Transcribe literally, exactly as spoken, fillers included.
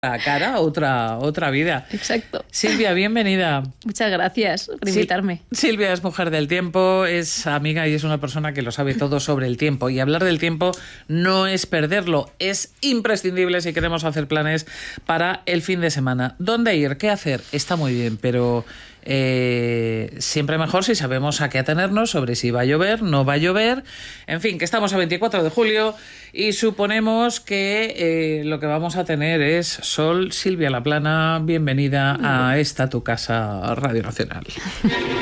La cara, otra, otra vida. Exacto. Silvia, bienvenida. Muchas gracias por invitarme. Sil- Silvia es mujer del tiempo, es amiga y es una persona que lo sabe todo sobre el tiempo. Y hablar del tiempo no es perderlo, es imprescindible si queremos hacer planes para el fin de semana. ¿Dónde ir? ¿Qué hacer? Está muy bien, pero eh, siempre mejor si sabemos a qué atenernos sobre si va a llover, no va a llover. En fin, que estamos a veinticuatro de julio y suponemos que eh, lo que vamos a tener es sol. Silvia Laplana, bienvenida a esta tu casa Radio Nacional.